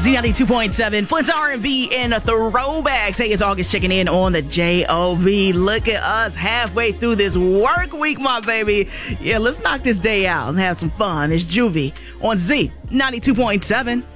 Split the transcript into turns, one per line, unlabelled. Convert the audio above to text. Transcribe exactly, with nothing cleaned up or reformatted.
Z ninety-two point seven, Flint's R and B and throwbacks. Hey, it's August checking in on the J O B. Look at us halfway through this work week, my baby. Yeah, let's knock this day out and have some fun. It's Juvie on Z ninety-two point seven.